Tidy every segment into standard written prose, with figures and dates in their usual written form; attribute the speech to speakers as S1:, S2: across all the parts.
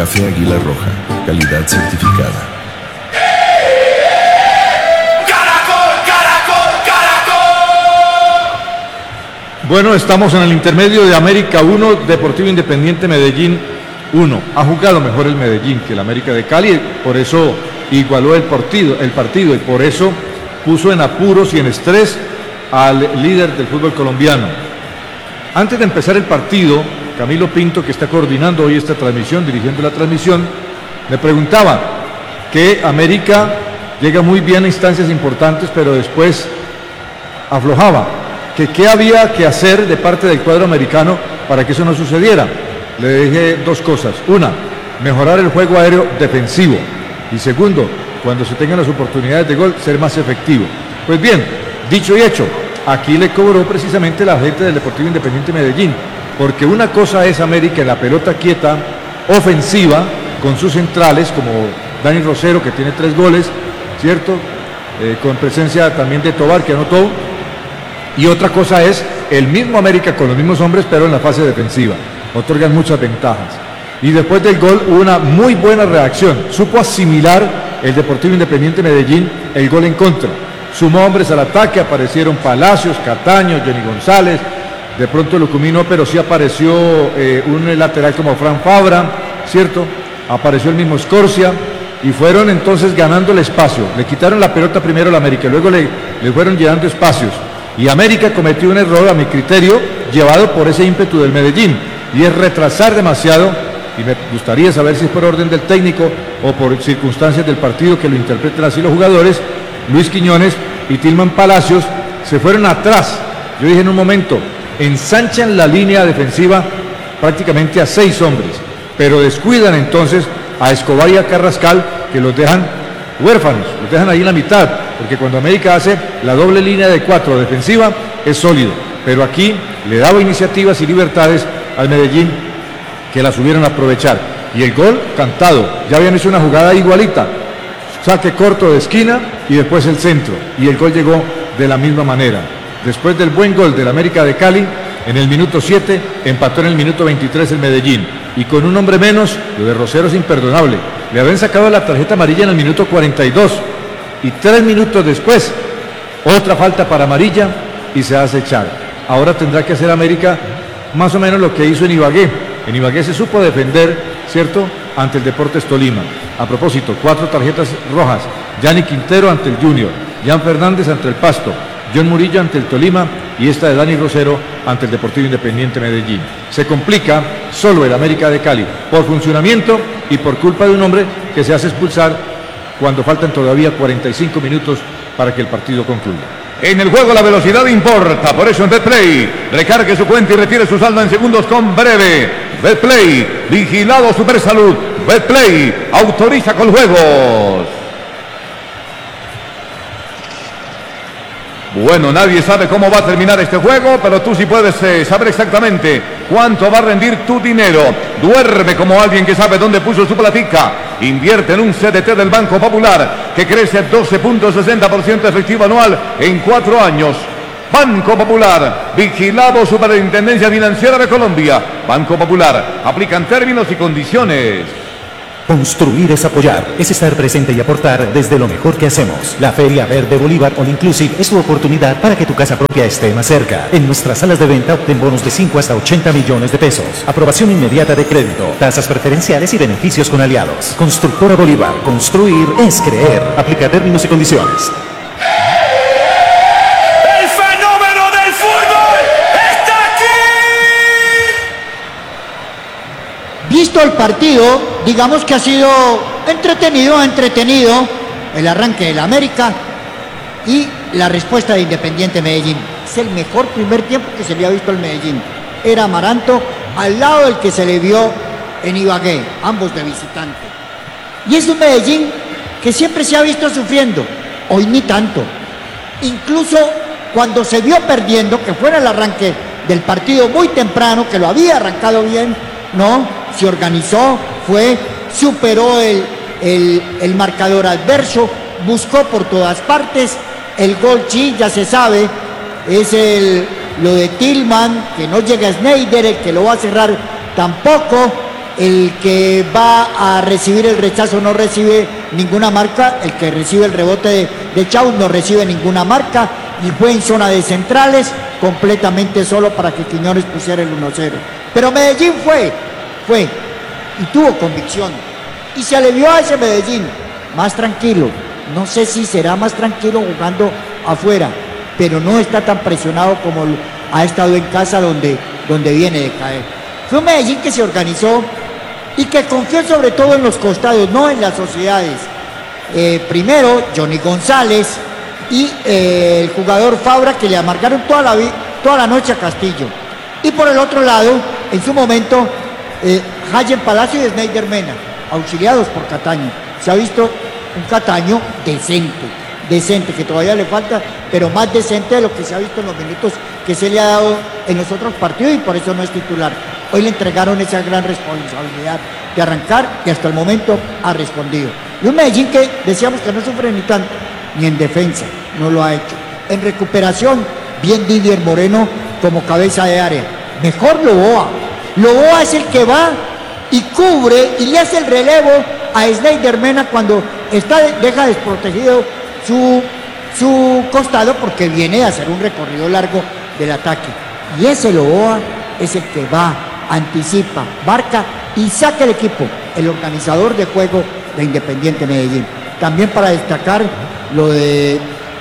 S1: Café Águila Roja, calidad certificada.
S2: Bueno, estamos en el intermedio de América 1, Deportivo Independiente Medellín 1. Ha jugado mejor el Medellín que el América de Cali, por eso igualó el partido y por eso puso en apuros y en estrés al líder del fútbol colombiano. Antes de empezar el partido, Camilo Pinto, que está coordinando hoy esta transmisión, dirigiendo la transmisión, me preguntaba que América llega muy bien a instancias importantes, pero después aflojaba. Que qué había que hacer de parte del cuadro americano para que eso no sucediera. Le dije dos cosas. Una, mejorar el juego aéreo defensivo. Y segundo, cuando se tengan las oportunidades de gol, ser más efectivo. Pues bien, dicho y hecho, aquí le cobró precisamente la gente del Deportivo Independiente Medellín. Porque una cosa es América en la pelota quieta, ofensiva, con sus centrales, como Dani Rosero, que tiene 3 goles, ¿cierto? Con presencia también de Tobar, que anotó. Y otra cosa es el mismo América con los mismos hombres, pero en la fase defensiva. Otorgan muchas ventajas. Y después del gol hubo una muy buena reacción. Supo asimilar el Deportivo Independiente Medellín el gol en contra. Sumó hombres al ataque, aparecieron Palacios, Cataño, Johnny González. De pronto Lucumino, pero sí apareció un lateral como Fran Fabra, ¿cierto? Apareció el mismo Scorcia. Y fueron entonces ganando el espacio. Le quitaron la pelota primero al América, luego le fueron llenando espacios. Y América cometió un error, a mi criterio, llevado por ese ímpetu del Medellín, y es retrasar demasiado, y me gustaría saber si es por orden del técnico o por circunstancias del partido que lo interpreten así los jugadores. Luis Quiñones y Tilman Palacios se fueron atrás. Yo dije en un momento, ensanchan la línea defensiva prácticamente a 6 hombres, pero descuidan entonces a Escobar y a Carrascal, que los dejan huérfanos, los dejan ahí en la mitad, porque cuando América hace la doble línea de 4 defensiva es sólido, pero aquí le daba iniciativas y libertades al Medellín que las subieron a aprovechar, y el gol cantado. Ya habían hecho una jugada igualita, saque corto de esquina y después el centro, y el gol llegó de la misma manera. Después del buen gol del América de Cali, en el minuto 7, empató en el minuto 23 el Medellín, y con un hombre menos, lo de Rosero es imperdonable. Le habían sacado la tarjeta amarilla en el minuto 42, y 3 minutos después, otra falta para amarilla, y se hace echar. Ahora tendrá que hacer América más o menos lo que hizo en Ibagué. En Ibagué se supo defender, ¿cierto?, ante el Deportes Tolima. A propósito, 4 tarjetas rojas. Gianni Quintero ante el Junior, Jan Fernández ante el Pasto, John Murillo ante el Tolima y esta de Dani Rosero ante el Deportivo Independiente Medellín. Se complica solo el América de Cali por funcionamiento y por culpa de un hombre que se hace expulsar cuando faltan todavía 45 minutos para que el partido concluya.
S3: En el juego la velocidad importa, por eso en Betplay recargue su cuenta y retire su saldo en segundos con Breve. Betplay, vigilado Supersalud. Betplay, autoriza con juegos. Bueno, nadie sabe cómo va a terminar este juego, pero tú sí puedes saber exactamente cuánto va a rendir tu dinero. Duerme como alguien que sabe dónde puso su platica. Invierte en un CDT del Banco Popular que crece 12.60% efectivo anual en 4 años. Banco Popular, vigilado Superintendencia Financiera de Colombia. Banco Popular, aplican términos y condiciones.
S4: Construir es apoyar, es estar presente y aportar desde lo mejor que hacemos. La Feria Verde Bolívar All Inclusive es tu oportunidad para que tu casa propia esté más cerca. En nuestras salas de venta obtén bonos de 5 hasta 80 millones de pesos. Aprobación inmediata de crédito, tasas preferenciales y beneficios con aliados. Constructora Bolívar, construir es creer. Aplica términos y condiciones.
S5: Visto el partido, digamos que ha sido entretenido el arranque del América y la respuesta de Independiente Medellín. Es el mejor primer tiempo que se le ha visto al Medellín. Era Amaranto al lado del que se le vio en Ibagué, ambos de visitante. Y es un Medellín que siempre se ha visto sufriendo, hoy ni tanto. Incluso cuando se vio perdiendo, que fue en el arranque del partido muy temprano, que lo había arrancado bien, no, se organizó, superó el marcador adverso, buscó por todas partes, el gol sí, ya se sabe, es lo de Tillman, que no llega Schneider, el que lo va a cerrar tampoco, el que va a recibir el rechazo no recibe ninguna marca, el que recibe el rebote de Chau no recibe ninguna marca, y fue en zona de centrales, completamente solo para que Quiñones pusiera el 1-0. Pero Medellín fue y tuvo convicción, y se le vio a ese Medellín más tranquilo. No sé si será más tranquilo jugando afuera, pero no está tan presionado como ha estado en casa donde viene de caer. Fue un Medellín que se organizó y que confió sobre todo en los costados, no en las sociedades. Primero, Johnny González y el jugador Fabra, que le amargaron toda la noche a Castillo. Y por el otro lado, en su momento, Hayen Palacio y Sneider Mena, auxiliados por Cataño. Se ha visto un Cataño decente, que todavía le falta, pero más decente de lo que se ha visto en los minutos que se le ha dado en los otros partidos, y por eso no es titular. Hoy le entregaron esa gran responsabilidad de arrancar, y hasta el momento ha respondido. Y un Medellín que decíamos que no sufre ni tanto, ni en defensa, no lo ha hecho. En recuperación, bien Didier Moreno como cabeza de área. Mejor Loboa. Loboa es el que va y cubre y le hace el relevo a Sneider Mena cuando deja desprotegido su costado, porque viene a hacer un recorrido largo del ataque. Y ese Loboa es el que va, anticipa, marca y saca el equipo, el organizador de juego de Independiente Medellín. También para destacar lo de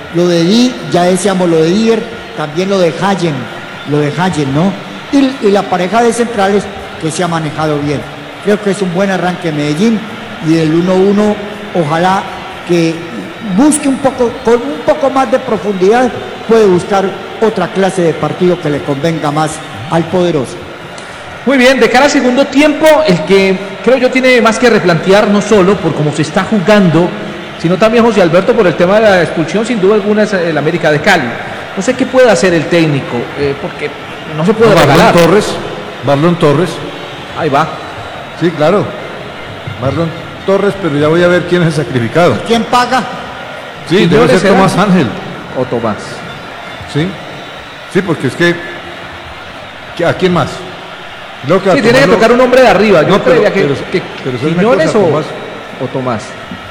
S5: ya decíamos lo de Dier, también lo de Hayen, ¿no? Y la pareja de centrales que se ha manejado bien. Creo que es un buen arranque de Medellín, y del 1-1 ojalá que busque con un poco más de profundidad, puede buscar otra clase de partido que le convenga más al poderoso.
S6: Muy bien, de cara al segundo tiempo, el que creo yo tiene más que replantear, no solo por cómo se está jugando, sino también José Alberto por el tema de la expulsión, sin duda alguna, es el América de Cali. No sé qué puede hacer el técnico, porque no se puede regalar.
S2: Marlon Torres.
S6: Ahí va.
S2: Sí, claro. Marlon Torres, pero ya voy a ver quién es el sacrificado.
S5: ¿Quién paga?
S2: Sí, debe ser Tomás Ángel.
S6: O Tomás.
S2: Sí, porque es que ¿a quién más?
S6: Sí, tiene que tocar un hombre de arriba. Yo creía que Quiñones o Tomás.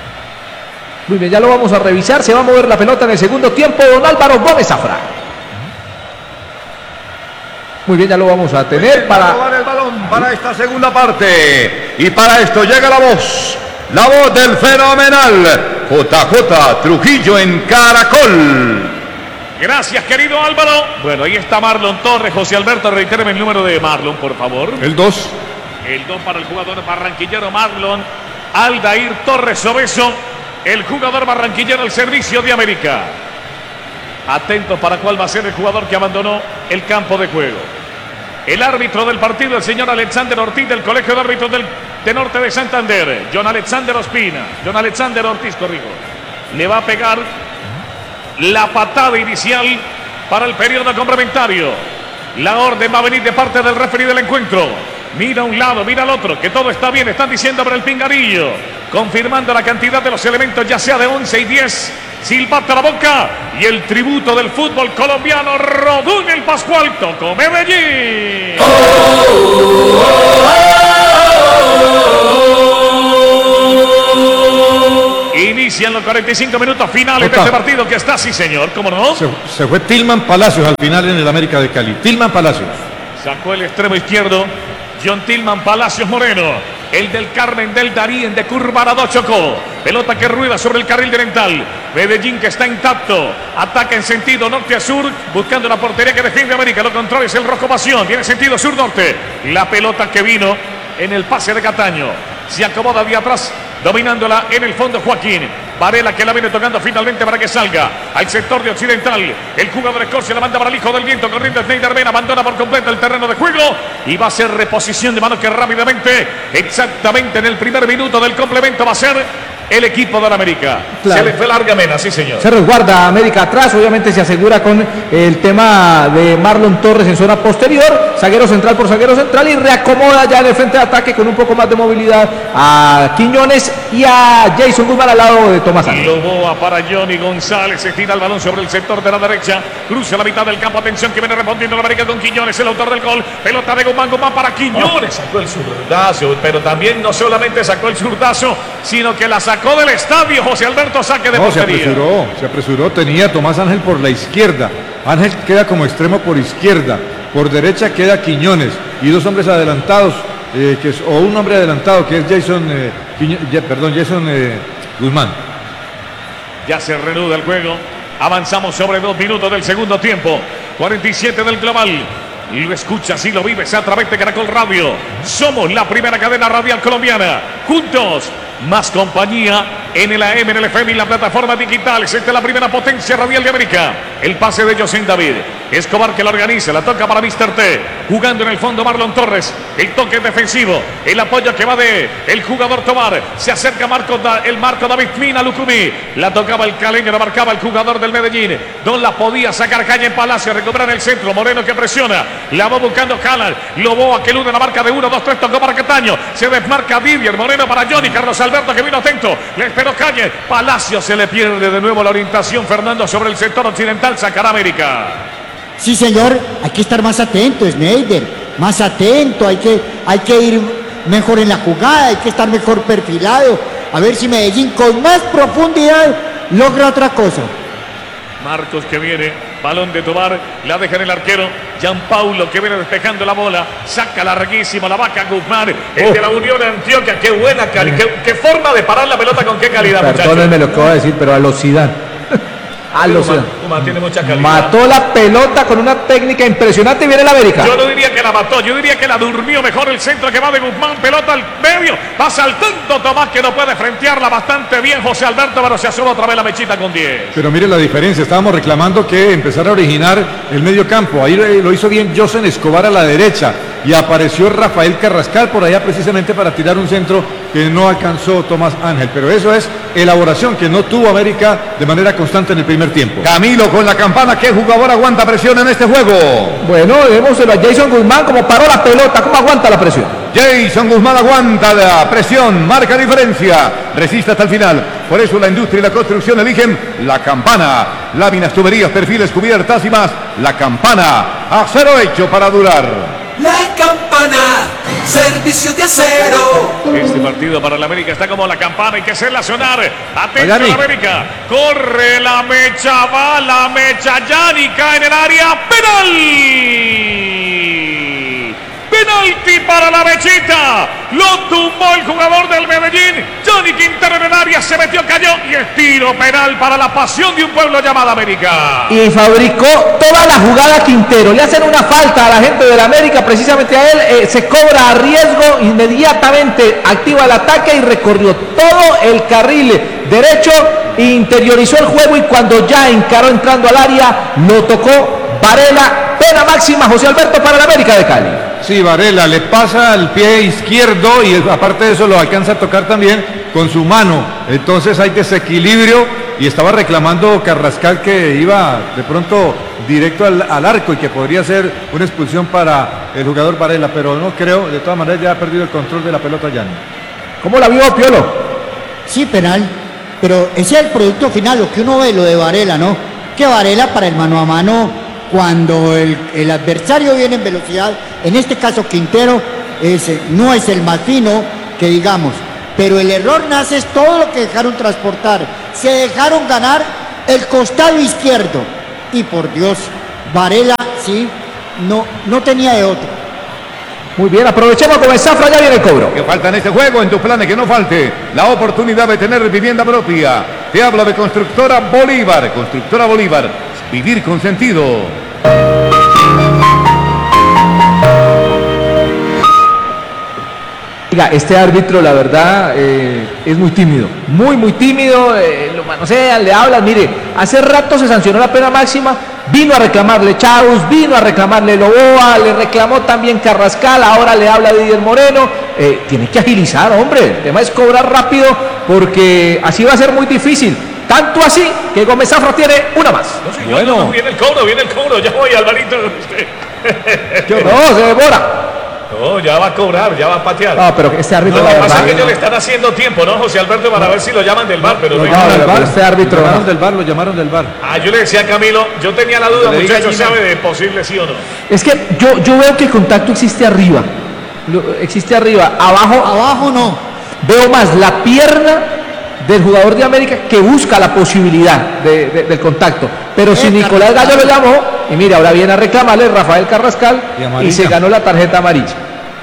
S6: Muy bien, ya lo vamos a revisar. Se va a mover la pelota en el segundo tiempo. Don Álvaro Gómez Zafra. Muy bien, ya lo vamos a tener para
S3: robar el balón para esta segunda parte. Y para esto llega la voz del fenomenal JJ Trujillo en Caracol.
S7: Gracias, querido Álvaro. Bueno, ahí está Marlon Torres. José Alberto, reitéreme el número de Marlon, por favor.
S2: El 2.
S7: El 2 para el jugador barranquillero Marlon Aldair Torres Obeso, el jugador barranquillero al servicio de América. Atentos para cuál va a ser el jugador que abandonó el campo de juego. El árbitro del partido, el señor Alexander Ortiz, del Colegio de Árbitros de Norte de Santander. John Alexander Ortiz, corrijo. Le va a pegar la patada inicial para el periodo complementario. La orden va a venir de parte del referee del encuentro. Mira a un lado, mira al otro, que todo está bien, están diciendo por el pinganillo, confirmando la cantidad de los elementos, ya sea de 11 y 10. Silbato a la boca y el tributo del fútbol colombiano. Rodún el Pascual, tocó Medellín. Inician los 45 minutos finales de este partido que está, sí señor, ¿cómo no?
S2: Se fue Tilman Palacios al final en el América de Cali. Tilman Palacios.
S7: Sacó el extremo izquierdo John Tilman Palacios Moreno. El del Carmen del Darién de Curvarado chocó. Pelota que rueda sobre el carril delantal. Medellín que está intacto. Ataca en sentido norte a sur, buscando la portería que defiende América. Lo contrario es el Rojo Pasión. Viene sentido sur-norte. La pelota que vino en el pase de Cataño. Se acomoda de atrás, dominándola en el fondo Joaquín. Varela que la viene tocando finalmente para que salga al sector de occidental. El jugador de Escocia la manda para el hijo del viento. Corriendo Sneider Mena, abandona por completo el terreno de juego. Y va a ser reposición de mano que rápidamente, exactamente en el primer minuto del complemento, va a ser el equipo de la América. Claro. Se le fue larga Mena, sí señor.
S6: Se resguarda América atrás, obviamente se asegura con el tema de Marlon Torres en zona posterior, zaguero central por zaguero central, y reacomoda ya en el frente de ataque con un poco más de movilidad a Quiñones. y a Jason Guzmán al lado de Tomás Ángel.
S7: Loboa para Johnny González, se tira el balón sobre el sector de la derecha, cruza la mitad del campo, atención que viene respondiendo la América con Quiñones, el autor del gol, pelota de Guzmán para Quiñones, sacó el zurdazo, pero también no solamente sacó el zurdazo, sino que la sacó del estadio José Alberto, saque de portería.
S2: Se apresuró, tenía Tomás Ángel por la izquierda, Ángel queda como extremo por izquierda, por derecha queda Quiñones y dos hombres adelantados, o un hombre adelantado que es Jason Guzmán.
S7: Ya se reanuda el juego. Avanzamos sobre 2 minutos del segundo tiempo. 47 del global. Lo escuchas y lo vives a través de Caracol Radio. Somos la primera cadena radial colombiana. Juntos, más compañía en el AM, en el FM y la plataforma digital. Esta es la primera potencia radial de América. El pase de José David. Escobar que lo organiza, la toca para Mr. T. Jugando en el fondo Marlon Torres. El toque defensivo. El apoyo que va de el jugador Tobar. Se acerca el Marco David Mina Lucumí. La tocaba el caleño, la marcaba el jugador del Medellín. No la podía sacar calle en Palacio. Recuperar el centro. Moreno que presiona. La va buscando Calan. Loboa que elude la marca de 1, 2, 3. Tocó para Cataño. Se desmarca Didier. Moreno para Johnny. Carlos Alberto que vino atento. Le esperó Calle. Palacio se le pierde de nuevo la orientación. Fernando sobre el sector occidental. Sacará América.
S5: Sí, señor, hay que estar más atento, Schneider, más atento, hay que ir mejor en la jugada, hay que estar mejor perfilado, a ver si Medellín con más profundidad logra otra cosa.
S7: Marcos que viene, balón de Tobar, la deja en el arquero, Gianpaulo que viene despejando la bola, saca larguísimo la vaca Guzmán, el de la Unión Antioquia, qué buena qué forma de parar la pelota, con qué calidad, muchachos.
S6: Perdónenme lo que voy a decir, pero a los Zidane.
S7: Uma tiene mucha calidad.
S6: Mató la pelota con una técnica impresionante y viene el América.
S7: Yo no diría que la mató, yo diría que la durmió mejor. El centro que va de Guzmán, pelota al medio, va saltando Tomás que no puede frentearla bastante bien José Alberto, pero se asoma otra vez la mechita con 10.
S2: Pero mire la diferencia, estábamos reclamando que empezara a originar el medio campo, ahí lo hizo bien Josen Escobar a la derecha y apareció Rafael Carrascal por allá precisamente para tirar un centro que no alcanzó Tomás Ángel, pero eso es elaboración que no tuvo América de manera constante en el primer tiempo.
S3: Camilo con la campana, ¿qué jugador aguanta presión en este juego?
S6: Bueno, démoselo a Jason Guzmán, como paró la pelota, cómo aguanta la presión.
S3: Jason Guzmán aguanta la presión, marca diferencia, resiste hasta el final. Por eso la industria y la construcción eligen la campana. Láminas, tuberías, perfiles, cubiertas y más. La campana, acero hecho para durar.
S8: La campana, servicio de acero.
S7: Este partido para la América está como la campana, hay que hacerla sonar. Atento a la América, corre la mecha, va la mecha, Yanni cae en el área, penal. Penalti para la mechita, lo tumbó el jugador del Medellín, Johnny Quintero en el área, se metió, cayó y es tiro penal para la pasión de un pueblo llamado América.
S6: Y fabricó toda la jugada Quintero, le hacen una falta a la gente del América, precisamente a él, se cobra a riesgo, inmediatamente activa el ataque y recorrió todo el carril derecho, interiorizó el juego y cuando ya encaró entrando al área, lo tocó Varela, pena máxima José Alberto para el América de Cali.
S2: Sí, Varela le pasa al pie izquierdo y aparte de eso lo alcanza a tocar también con su mano. Entonces hay desequilibrio y estaba reclamando Carrascal que iba de pronto directo al arco y que podría ser una expulsión para el jugador Varela, pero no creo, de todas maneras ya ha perdido el control de la pelota Yanni.
S6: ¿Cómo la vio Piolo?
S5: Sí, penal, pero ese es el producto final, lo que uno ve, lo de Varela, ¿no? Que Varela para el mano a mano, cuando el adversario viene en velocidad, en este caso Quintero, no es el más fino que digamos, pero el error nace es todo lo que dejaron transportar, se dejaron ganar el costado izquierdo y por Dios, Varela sí, no tenía de otro.
S6: Muy bien, aprovechemos con el Zafra, ya viene el cobro.
S3: ¿Qué falta en este juego? En tus planes que no falte la oportunidad de tener vivienda propia. Te hablo de Constructora Bolívar. Constructora Bolívar, vivir con sentido.
S6: Oiga, este árbitro la verdad es muy tímido, muy tímido, lo manosean, le hablan, mire, hace rato se sancionó la pena máxima, vino a reclamarle Chaus, vino a reclamarle Loboa, le reclamó también Carrascal, ahora le habla Didier Moreno, tiene que agilizar, hombre, el tema es cobrar rápido porque así va a ser muy difícil, tanto así que Gómez Zafra tiene una más.
S7: No, señor, no, viene el cobro, ya voy, Alvarito.
S6: No, se demora.
S7: No, ya va a cobrar, ya va a patear.
S6: No, pero este árbitro...
S7: No,
S6: la
S7: lo que pasa es
S6: verdad,
S7: que ellos le están haciendo tiempo, ¿no, José Alberto? Para ver si lo llaman del VAR, pero no.
S6: pero este árbitro...
S2: Lo llamaron del VAR, lo llamaron del VAR.
S7: Ah, yo le decía a Camilo, yo tenía la duda,
S2: Le diga
S7: muchachos,
S2: Gino.
S7: ¿sabe de posible sí o no?
S6: Es que yo veo que el contacto existe arriba. Existe arriba.
S5: Abajo no.
S6: Veo más la pierna del jugador de América que busca la posibilidad del contacto. Pero si Nicolás Gallo lo llamó, y mira, ahora viene a reclamarle Rafael Carrascal y se ganó la tarjeta amarilla.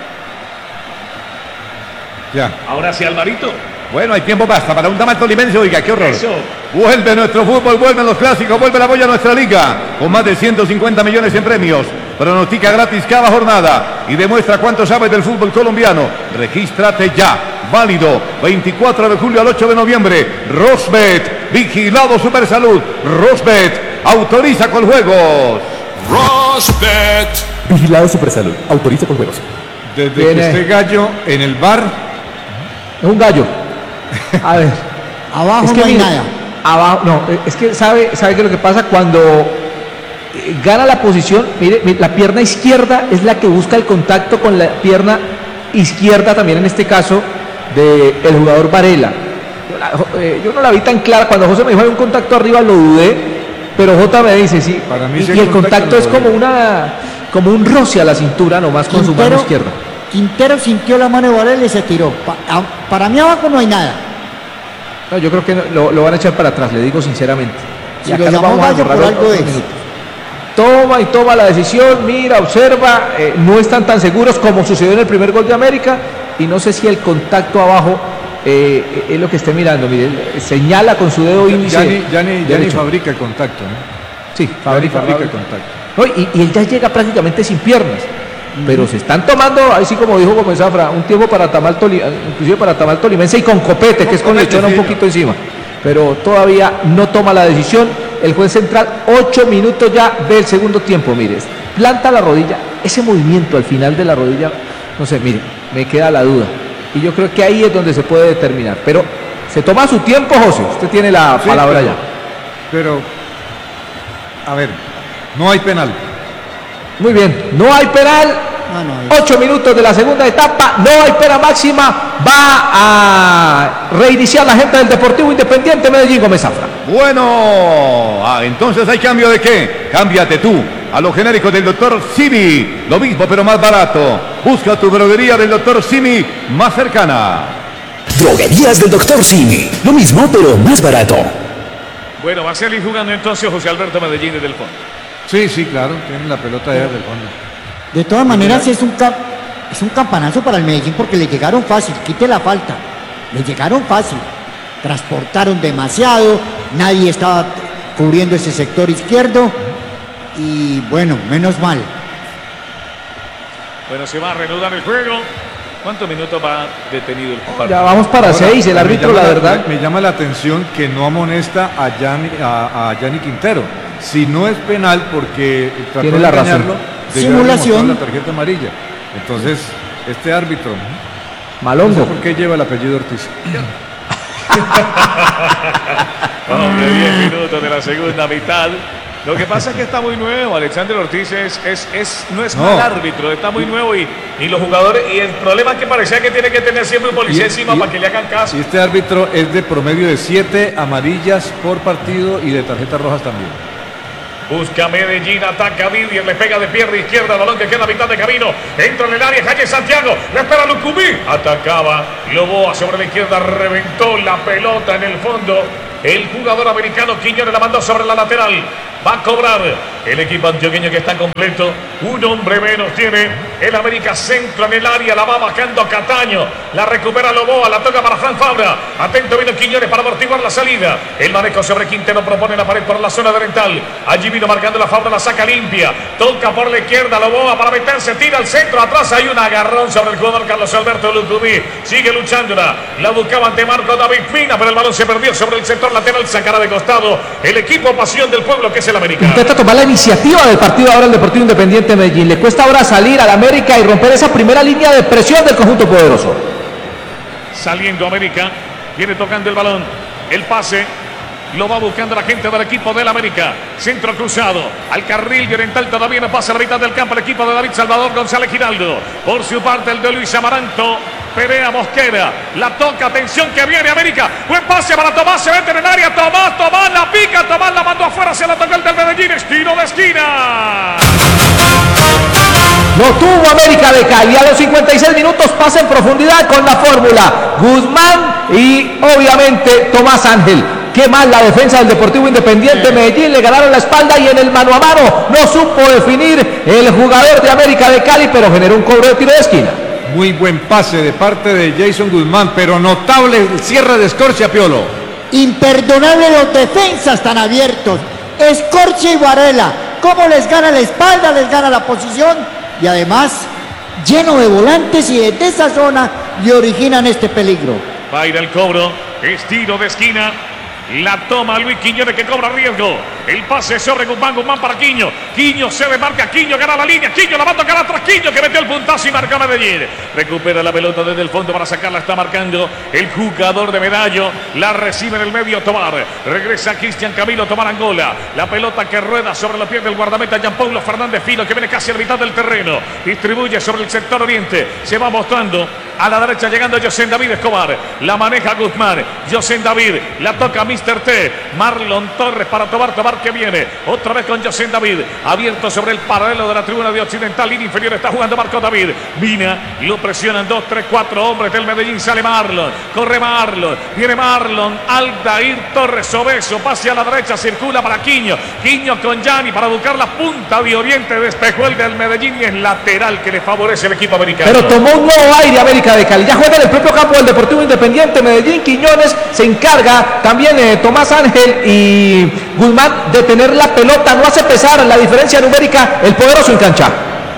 S2: Ya.
S7: Ahora sí, Alvarito.
S3: Bueno, hay tiempo basta para un Damal Tolimense, oiga, qué horror.
S7: Eso.
S3: Vuelve nuestro fútbol, vuelven los clásicos, vuelve la boya a nuestra liga, con más de 150 millones en premios. Pronostica gratis cada jornada y demuestra cuánto sabes del fútbol colombiano. Regístrate ya, válido 24 de julio al 8 de noviembre. Rosbet, vigilado Supersalud. Rosbet, autoriza con juegos.
S8: Rosbet.
S4: Vigilado Supersalud. Autoriza con juegos.
S2: Desde
S6: Viene.
S2: que esté Gallo en el VAR,
S6: Es un gallo. A ver.
S5: Abajo
S6: Es que
S5: no hay
S6: mire,
S5: nada.
S6: Abajo, no, es que sabe que lo que pasa cuando gana la posición, mire, la pierna izquierda es la que busca el contacto con la pierna izquierda también en este caso del jugador Varela. Yo no la vi tan clara, cuando José me dijo hay un contacto arriba lo dudé, pero Jota me dice sí,
S2: Para mí
S6: y,
S2: sí
S6: y
S2: hay
S6: el
S2: contacto,
S6: contacto es
S2: lo
S6: como un roce a la cintura nomás con su mano izquierda.
S5: Quintero sintió la mano de Varela y se tiró. Para mí abajo no hay nada.
S6: No, yo creo que lo van a echar para atrás, le digo sinceramente.
S5: Si
S6: Y acá
S5: lo
S6: nos
S5: llamó
S6: vamos a
S5: Gallo,
S6: borrar
S5: por
S6: otros
S5: algo es.
S6: minutos. Toma la decisión, mira, observa, no están tan seguros como sucedió en el primer gol de América y no sé si el contacto abajo es lo que esté mirando, mire, señala con su dedo índice.
S2: ya ni
S6: derecho.
S2: fabrica el contacto, ¿no?
S6: Sí,
S2: Fabrica
S6: fabrica.
S2: el contacto.
S6: No, y él ya llega prácticamente sin piernas. Pero se están tomando, así como dijo Gómez Zafra, un tiempo para inclusive para Tamal Tolimense y con Copete, que es con lechona un poquito encima. Pero todavía no toma la decisión. El juez central, 8 minutos ya del segundo tiempo, mire, planta la rodilla, ese movimiento al final de la rodilla, no sé, mire, me queda la duda. Y yo creo que ahí es donde se puede determinar. Pero se toma su tiempo, José, usted tiene la
S2: Sí,
S6: palabra
S2: pero-
S6: ya.
S2: Pero, a ver, no hay penal.
S6: Muy bien, no hay penal.
S5: No hay.
S6: 8 minutos de la segunda etapa, no hay pena máxima, va a reiniciar la gente del Deportivo Independiente Medellín, Gómez Zafra.
S3: Bueno, entonces hay cambio de qué? Cámbiate tú a los genéricos del Dr. Simi. Lo mismo pero más barato. Busca tu droguería del Dr. Simi más cercana.
S9: Droguerías del Dr. Simi. Lo mismo, pero más barato.
S7: Bueno, va a salir jugando entonces José Alberto Medellín desde el fondo.
S2: Sí, claro, tienen la pelota allá del fondo.
S5: De todas maneras es un campanazo para el Medellín porque le llegaron fácil, quite la falta. Le llegaron fácil. Transportaron demasiado, nadie estaba cubriendo ese sector izquierdo y bueno, menos mal.
S7: Bueno, se va a reanudar el juego. ¿Cuántos minutos va detenido el partido?
S6: Ya vamos para
S2: Ahora,
S6: 6, el
S2: me
S6: árbitro,
S2: llama
S6: la verdad.
S2: Me llama la atención que no amonesta a Yanni Quintero. Si no es penal porque trató
S6: Tiene
S2: de
S6: la razón.
S2: engañarlo, debió haberle
S5: Simulación.
S2: mostrado la tarjeta amarilla. Entonces, este árbitro, no sé
S6: Malongo.
S2: por qué lleva el apellido Ortiz.
S7: Hombre, 10 minutos de la segunda mitad. Lo que pasa es que está muy nuevo. Alexander Ortiz no es mal árbitro, está muy nuevo y los jugadores. Y el problema es que parecía que tiene que tener siempre un policía encima para que le hagan caso.
S2: Y este árbitro es de promedio de 7 amarillas por partido y de tarjetas rojas también.
S7: Busca Medellín, ataca Vivier, le pega de pierna izquierda, balón que queda a mitad de camino, entra en el área, Jaime Santiago, le espera Lucumí, atacaba, Loboa sobre la izquierda, reventó la pelota en el fondo, el jugador americano Quiñones la mandó sobre la lateral, va a cobrar el equipo antioqueño que está completo, un hombre menos tiene el América, centro en el área, la va bajando Cataño, la recupera Loboa, la toca para Fran Fabra, atento vino Quiñones para amortiguar la salida, el manejo sobre Quintero propone la pared por la zona delantal, allí vino marcando la Fabra, la saca limpia, toca por la izquierda Loboa para meterse, tira al centro, atrás hay un agarrón sobre el jugador Carlos Alberto Lucumí, sigue luchándola, la buscaba ante Marco David Pina, pero el balón se perdió sobre el sector lateral, sacará de costado el equipo Pasión del Pueblo que es el América.
S6: Intenta tomar la iniciativa del partido ahora el Deportivo Independiente Medellín. Le cuesta ahora salir al América y romper esa primera línea de presión del conjunto poderoso.
S7: Saliendo América, viene tocando el balón, el pase, Lo va buscando la gente del equipo del América. Centro cruzado. Al carril oriental todavía no pasa la mitad del campo el equipo de David Salvador González Giraldo. Por su parte el de Luis Amaranto. Perea Mosquera. La toca. Atención que viene América. Buen pase para Tomás. Se mete en el área. Tomás la pica. Tomás la mandó afuera. Se la tocó el del Medellín. Tiro de esquina.
S6: Lo tuvo América de Cali. A los 56 minutos pasa en profundidad con la fórmula Guzmán y obviamente Tomás Ángel. Qué mal la defensa del Deportivo Independiente Medellín, le ganaron la espalda y en el mano a mano no supo definir el jugador de América de Cali, pero generó un cobro de tiro de esquina.
S2: Muy buen pase de parte de Jason Guzmán, pero notable el cierre de Escorcia, Piolo.
S5: Imperdonable los defensas tan abiertos. Escorcia y Varela. Cómo les gana la espalda, les gana la posición y además lleno de volantes y desde esa zona le originan este peligro.
S7: Va a ir el cobro, es tiro de esquina. La toma Luis Quiñones que cobra riesgo. El pase sobre Guzmán para Quiño. Quiño se desmarca, Quiño gana la línea. Quiño la va a tocar atrás. Quiño que metió el puntazo y marca Medellín. Recupera la pelota desde el fondo para sacarla. Está marcando el jugador de Medallo. La recibe en el medio Tobar. Regresa Cristian Camilo Tobar Angola. La pelota que rueda sobre los pies del guardameta Gianpaulo Fernández Filo que viene casi a la mitad del terreno. Distribuye sobre el sector oriente. Se va mostrando a la derecha llegando José David Escobar. La maneja Guzmán. José David. La toca Mr. T. Marlon Torres para Tobar que viene. Otra vez con José David. Abierto sobre el paralelo de la tribuna de Occidental. Línea inferior está jugando Marco David. Mina. Lo presionan 2, 3, 4 hombres del Medellín. Sale Marlon. Corre Marlon. Viene Marlon. Aldair Torres Obeso. Pase a la derecha. Circula para Quiño. Quiño con Gianni para buscar la punta de Oriente. Despejó el del Medellín y es lateral que le favorece el equipo americano.
S6: Pero tomó un nuevo aire América de Cali. Ya juega en el propio campo del Deportivo Independiente Medellín. Quiñones se encarga también Tomás Ángel y Guzmán de tener la pelota. No hace pesar la diferencia numérica el poderoso en cancha.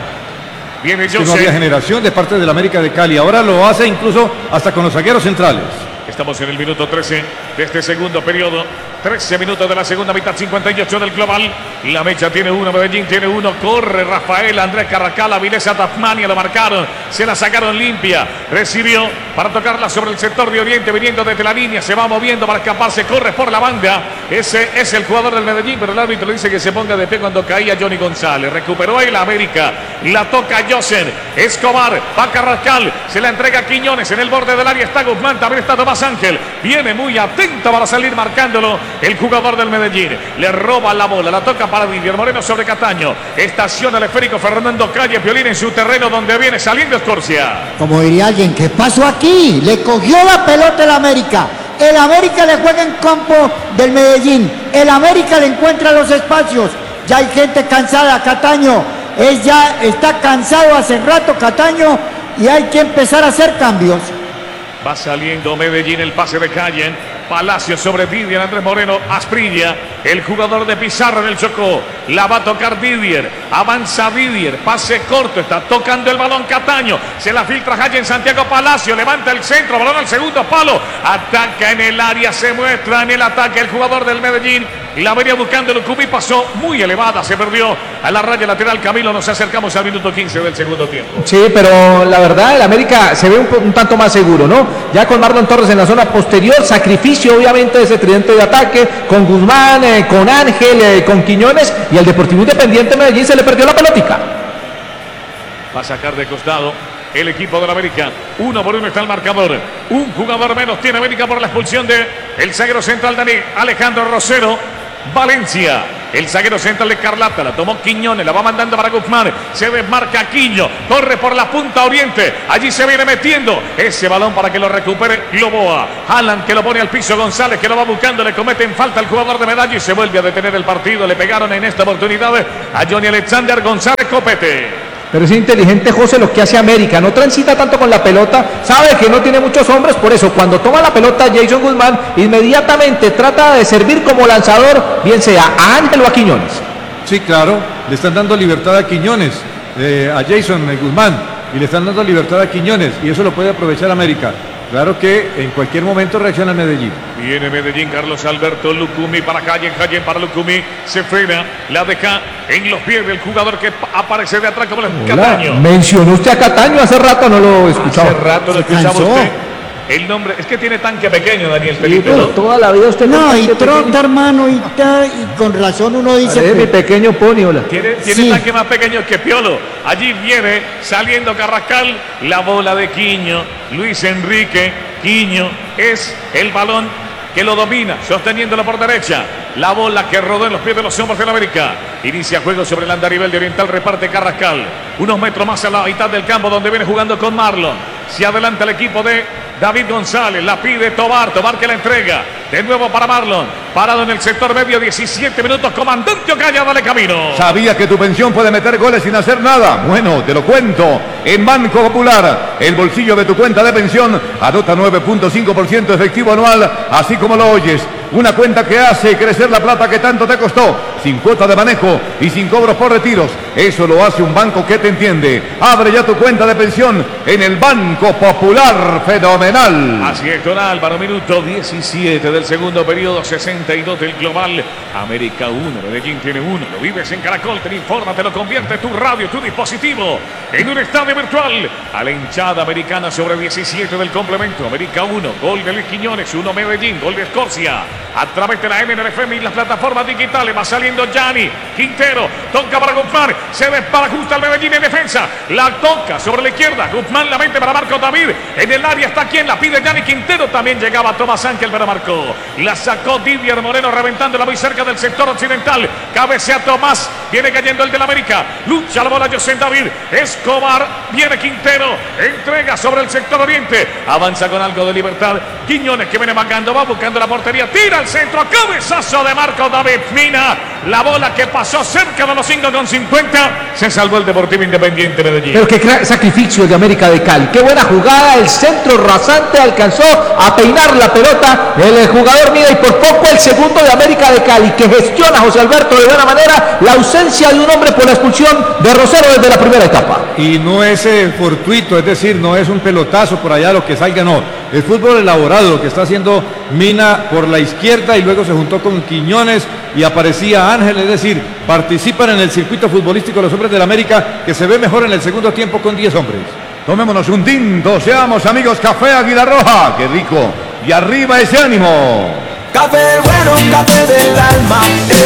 S7: Viene
S2: que no había generación de parte del América de Cali. Ahora lo hace incluso hasta con los zagueros centrales.
S7: Estamos en el minuto 13 de este segundo periodo. 13 minutos de la segunda mitad, 58 del global. La Mecha tiene uno, Medellín tiene uno. Corre Rafael, Andrés Carrascal, Avilesa Tasmania, lo marcaron. Se la sacaron limpia. Recibió para tocarla sobre el sector de Oriente, viniendo desde la línea. Se va moviendo para escaparse, corre por la banda. Ese es el jugador del Medellín, pero el árbitro dice que se ponga de pie cuando caía Johnny González. Recuperó ahí la América. La toca Josen. Escobar, va Carrascal. Se la entrega a Quiñones. En el borde del área está Guzmán, también está Tomás Ángel. Viene muy atento para salir marcándolo. El jugador del Medellín le roba la bola, la toca para Didier Moreno sobre Cataño. Estaciona el esférico Fernando Calle Piolín en su terreno donde viene saliendo Escorcia.
S5: Como diría alguien, ¿qué pasó aquí? Le cogió la pelota el América. El América le juega en campo del Medellín. El América le encuentra los espacios. Ya hay gente cansada, Cataño. Está cansado hace rato Cataño y hay que empezar a hacer cambios.
S7: Va saliendo Medellín, el pase de Calle. Palacio sobre Didier, Andrés Moreno, Asprilla, el jugador de Pizarro en el Chocó. La va a tocar Didier, avanza Didier, pase corto, está tocando el balón Cataño. Se la filtra Jaya en Santiago Palacio, levanta el centro, balón al segundo palo. Ataca en el área, se muestra en el ataque el jugador del Medellín. La venía buscando Lucumí, pasó muy elevada, se perdió a la raya lateral. Camilo, nos acercamos al minuto 15 del segundo tiempo.
S6: Sí, pero la verdad el América se ve un tanto más seguro, ¿no? Ya con Marlon Torres en la zona posterior, sacrificio obviamente de ese tridente de ataque, con Guzmán, con Ángel, con Quiñones, y el Deportivo Independiente Medellín se le perdió la pelotica.
S7: Va a sacar de costado el equipo de la América. 1-1 está el marcador. Un jugador menos tiene América por la expulsión de el zaguero central de Alejandro Rosero. Valencia, el zaguero central de Carlata, la tomó Quiñones, la va mandando para Guzmán, se desmarca Quiño, corre por la punta oriente, allí se viene metiendo ese balón para que lo recupere Loboa. Alan que lo pone al piso, González que lo va buscando, le cometen falta al jugador de Medallo y se vuelve a detener el partido. Le pegaron en esta oportunidad a Johnny Alexander González Copete.
S6: Pero es inteligente José lo que hace América, no transita tanto con la pelota, sabe que no tiene muchos hombres, por eso cuando toma la pelota Jason Guzmán inmediatamente trata de servir como lanzador, bien sea a Ángel o a Quiñones.
S2: Sí, claro, le están dando libertad a Quiñones, a Jason Guzmán, y le están dando libertad a Quiñones, y eso lo puede aprovechar América. Claro que en cualquier momento reacciona Medellín.
S7: Viene Medellín, Carlos Alberto Lucumí para Calle para Lucumí. Se frena, la deja en los pies del jugador que aparece de atrás como el Cataño.
S6: Mencionó usted a Cataño, hace rato no lo escuchaba.
S7: Hace rato lo escuchaba usted. el nombre. Es que tiene tanque pequeño, Daniel
S6: Sí,
S7: Felipe,
S6: pues,
S7: ¿no?
S6: toda la vida usted
S5: No, y
S6: tanque
S5: trota,
S6: pequeño.
S5: hermano, y con razón uno dice
S6: Es mi
S5: que...
S6: pequeño pony, hola.
S7: Tiene
S5: Sí.
S7: tanque más pequeño que Piolo. Allí viene saliendo Carrascal. La bola de Quiño. Luis Enrique Quiño es el balón que lo domina, sosteniéndolo por derecha. La bola que rodó en los pies de los hombres del América. Inicia juego sobre el andarivel de Oriental. Reparte Carrascal. Unos metros más a la mitad del campo donde viene jugando con Marlon. Se adelanta el equipo de David González. La pide Tobar. Tobar que la entrega. De nuevo para Marlon. Parado en el sector medio. 17 minutos. Comandante Ocaya, dale camino.
S3: ¿Sabías que tu pensión puede meter goles sin hacer nada? Bueno, te lo cuento. En Banco Popular, el bolsillo de tu cuenta de pensión anota 9.5% efectivo anual, así como lo oyes. Una cuenta que hace crecer la plata que tanto te costó, sin cuota de manejo y sin cobros por retiros. Eso lo hace un banco que te entiende. Abre ya tu cuenta de pensión en el Banco Popular. Fenomenal.
S7: Así es, don Álvaro, minuto 17 del segundo periodo, 62 del global. América 1, Medellín tiene 1. Lo vives en Caracol, te informa, te lo convierte tu radio, tu dispositivo en un estadio virtual. A la hinchada americana sobre 17 del complemento. América 1, gol de Luis Quiñones, 1 Medellín, gol de Escorcia. A través de la NNFM y las plataformas digitales va saliendo Gianni Quintero. Toca para Guzmán, se desparajusta el Medellín en defensa. La toca sobre la izquierda. Guzmán la mete para Marco David. En el área está quien la pide, Gianni Quintero. También llegaba Tomás Ángel, pero marcó. La sacó Didier Moreno, reventándola muy cerca del sector occidental. Cabecea Tomás. Viene cayendo el del América. Lucha la bola José David. Escobar. Viene Quintero. Entrega sobre el sector oriente. Avanza con algo de libertad. Quiñones que viene marcando. Va buscando la portería. Tira al centro. Cabezazo de Marco David. Mina. La bola que pasó cerca de los 5,50. Se salvó el Deportivo Independiente Medellín.
S6: Pero qué sacrificio de América de Cali. Qué buena jugada. El centro rasante alcanzó a peinar la pelota. El jugador Mida y por poco el segundo de América de Cali que gestiona a José Alberto de buena manera la ausencia de un hombre por la expulsión de Rosero desde la primera etapa.
S2: Y no es fortuito, es decir, no es un pelotazo por allá lo que salga, no. Es fútbol elaborado lo que está haciendo Mina por la izquierda y luego se juntó con Quiñones y aparecía Ángel, es decir, participan en el circuito futbolístico los hombres del América que se ve mejor en el segundo tiempo con 10 hombres.
S3: Tomémonos un tinto, seamos amigos. Café Águila Roja, qué rico. Y arriba ese ánimo.
S9: Café bueno, café del alma.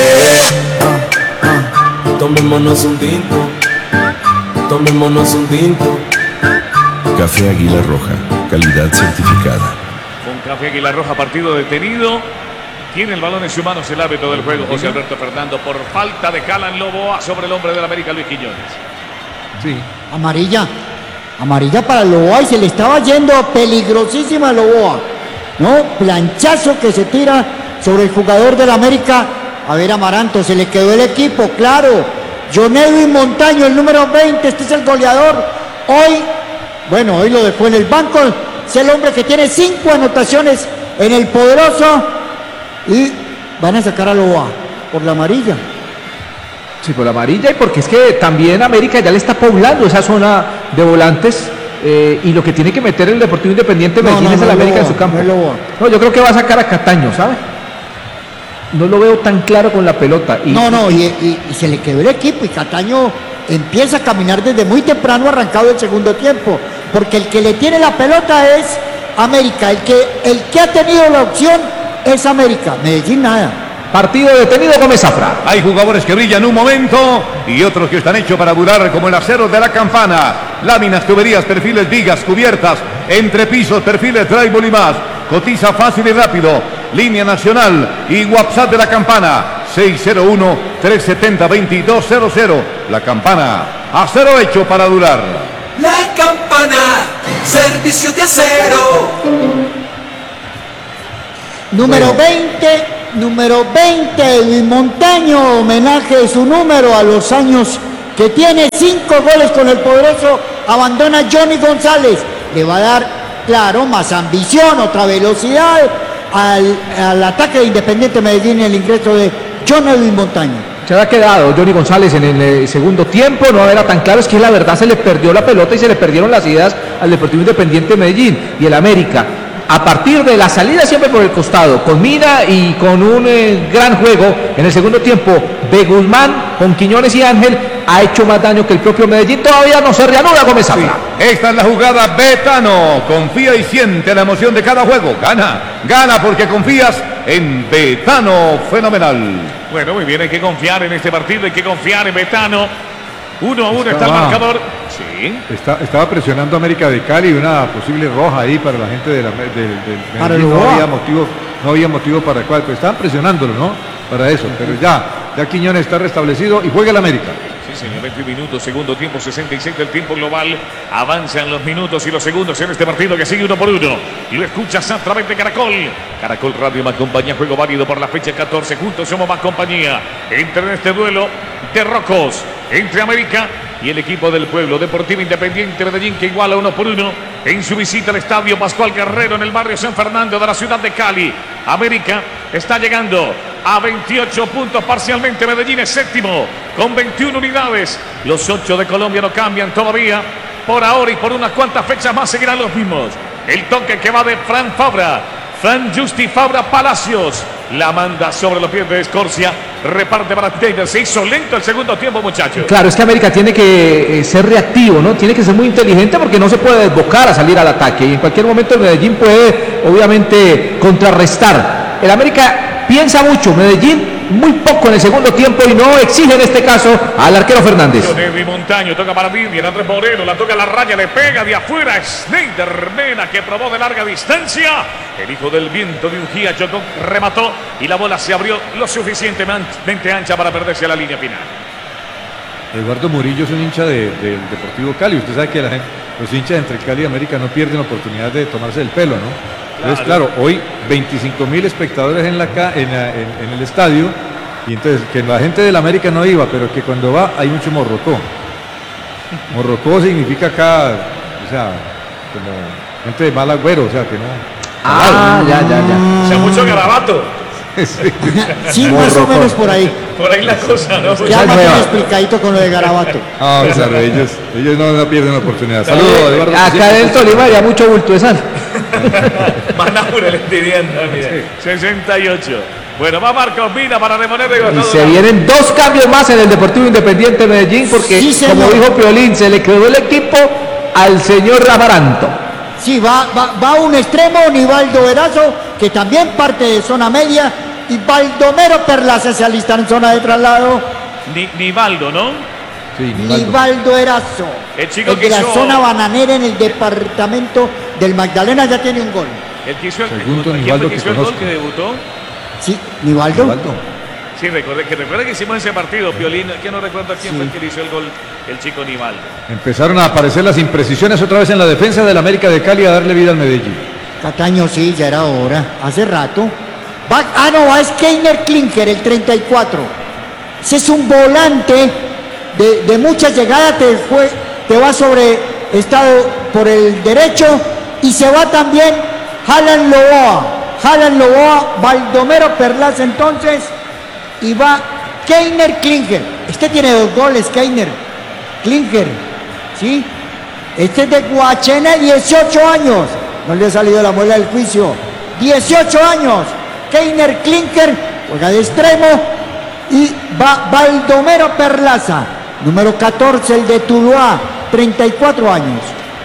S9: Tomémonos un tinto. Tomémonos un tinto.
S1: Café Águila Roja, calidad certificada.
S7: Con Café Águila Roja, partido detenido. Tiene el balón en sus manos el árbitro del juego, José Alberto Fernando, por falta de Calan Loboa sobre el hombre del América, Luis Quiñones.
S2: Sí.
S5: Amarilla. Amarilla para Loboa y se le estaba yendo peligrosísima a Loboa. ¿No? Planchazo que se tira sobre el jugador del América. A ver, Amaranto, se le quedó el equipo, claro. John Edwin Montaño, el número 20, este es el goleador. Hoy lo dejó en el banco. Es el hombre que tiene 5 anotaciones en el Poderoso. Y van a sacar a Loboa por la amarilla.
S6: Sí, por la amarilla y porque es que también América ya le está poblando esa zona de volantes y lo que tiene que meter el Deportivo Independiente Medellín es el América en su campo. No, yo creo que va a sacar a Cataño, ¿sabe? No lo veo tan claro con la pelota.
S5: Y se le quedó el equipo y Cataño empieza a caminar desde muy temprano, arrancado el segundo tiempo, porque el que le tiene la pelota es América, el que ha tenido la opción es América, Medellín nada.
S6: Partido detenido, Gómez Zafra.
S3: Hay jugadores que brillan un momento y otros que están hechos para durar, como el acero de la Campana. Láminas, tuberías, perfiles, vigas, cubiertas, entrepisos, perfiles, drywall y más. Cotiza fácil y rápido. Línea nacional y WhatsApp de la Campana. 601-370-2200. La Campana, acero hecho para durar.
S9: La Campana, servicio de acero.
S5: Número 20, Edwin Montaño, homenaje de su número a los años que tiene, 5 goles con el Poderoso, abandona Johnny González, le va a dar, claro, más ambición, otra velocidad al ataque de Independiente Medellín en el ingreso de John Edwin Montaño.
S6: Se había quedado Johnny González en el segundo tiempo, no era tan claro, es que la verdad se le perdió la pelota y se le perdieron las ideas al Deportivo Independiente Medellín y el América. A partir de la salida siempre por el costado, con Mina y con un gran juego en el segundo tiempo de Guzmán, con Quiñones y Ángel, ha hecho más daño que el propio Medellín. Todavía no se reanuda Gómez Zafra.
S3: Esta es la jugada Betano. Confía y siente la emoción de cada juego. Gana porque confías en Betano. Fenomenal.
S7: Bueno, muy bien, hay que confiar en este partido, hay que confiar en Betano. 1-1 está el marcador. Sí.
S2: Estaba presionando a América de Cali, una posible roja ahí para la gente del Medellín. No había motivo para el cual, pero estaban presionándolo, ¿no? Para eso, pero ya Quiñones está restablecido y juega el América.
S7: Sí, señor, 20 minutos, segundo tiempo, 66 del tiempo global. Avanzan los minutos y los segundos en este partido que sigue 1-1. Y lo escuchas a través de Caracol. Caracol Radio más compañía, juego válido por la fecha 14. Juntos somos más compañía. Entra en este duelo de rocos entre América y el equipo del pueblo, Deportivo Independiente Medellín, que iguala 1-1 en su visita al estadio Pascual Guerrero en el barrio San Fernando de la ciudad de Cali. América está llegando a 28 puntos parcialmente. Medellín es séptimo con 21 unidades. Los 8 de Colombia no cambian todavía. Por ahora y por unas cuantas fechas más seguirán los mismos. El toque que va de Fran Fabra. Fran Justi Fabra Palacios. La manda sobre los pies de Escorcia. Reparte para Taylor. Se hizo lento el segundo tiempo, muchachos.
S6: Claro, es que América tiene que ser reactivo, ¿no? Tiene que ser muy inteligente porque no se puede desbocar a salir al ataque. Y en cualquier momento el Medellín puede, obviamente, contrarrestar. El América piensa mucho. Medellín muy poco en el segundo tiempo y no exige en este caso al arquero Fernández.
S7: Johnny Montaño toca para Vivian, Andrés Moreno, la toca a la raya, le pega de afuera. Schneider Mena, que probó de larga distancia. El hijo del viento de Ujía chocó, remató y la bola se abrió lo suficientemente ancha para perderse a la línea final.
S2: Eduardo Murillo es un hincha del Deportivo Cali. Usted sabe que los hinchas entre Cali y América no pierden la oportunidad de tomarse el pelo, ¿no? Entonces, claro, hoy 25.000 espectadores en el estadio, y entonces que la gente del América no iba, pero que cuando va hay mucho morrocó. Morrocó significa acá, o sea, como gente de mal agüero, o sea, que no.
S6: Ya.
S7: O sea, mucho garabato.
S5: Sí, más o menos por ahí.
S7: Por ahí la cosa, ¿no?
S5: Ya más bien explicadito con lo de garabato.
S2: Claro, ellos no pierden la oportunidad. Saludos, Eduardo.
S6: Acá en el Tolima había mucho bulto de sal.
S7: Manabura le estoy viendo, mire. 68. Bueno, va Marcos Vina para reponer de
S6: Y se vienen 2 cambios más en el Deportivo Independiente Medellín porque, sí, como dijo Piolín, se le quedó el equipo al señor Amaranto.
S5: Sí, va un extremo, Nivaldo Erazo, que también parte de zona media, y Baldomero Perlaza se alista en zona de traslado.
S7: Nivaldo, ¿no?
S2: Sí,
S5: Nivaldo Erazo, el de la zona bananera en el departamento del Magdalena, ya tiene un gol.
S7: El que hizo el gol que debutó.
S5: Sí, Nivaldo.
S7: Sí, recuerde que hicimos ese partido, Piolín, que no recuerdo quién fue el que le hizo el gol, el chico Nivaldo.
S2: Empezaron a aparecer las imprecisiones otra vez en la defensa del América de Cali a darle vida al Medellín.
S5: Cataño, sí, ya era hora, hace rato. Va Skeiner Klinker, el 34. Ese es un volante de muchas llegadas, te va sobre estado por el derecho y se va también Jalan Loboa, Baldomero Perlaza entonces, y va Keiner Klinker. Este tiene 2 goles, Keiner Klinker, ¿sí? Este es de Guachena, 18 años. No le ha salido la muela del juicio. 18 años. Keiner Klinker juega de extremo y va Baldomero Perlaza, número 14, el de Tuluá, 34 años.